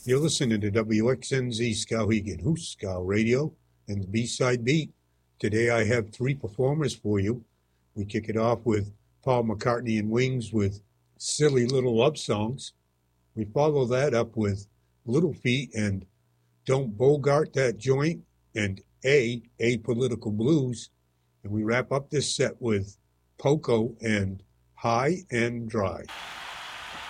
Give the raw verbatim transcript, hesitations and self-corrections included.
You're listening to W X N Z Skowhegan Hoos Skow Radio and the B-Side Beat. Today I have three performers for you. We kick it off with Paul McCartney and Wings with Silly Little Love Songs. We follow that up with Little Feat and Don't Bogart That Joint and A, Apolitical Blues. And we wrap up this set with Poco and High and Dry.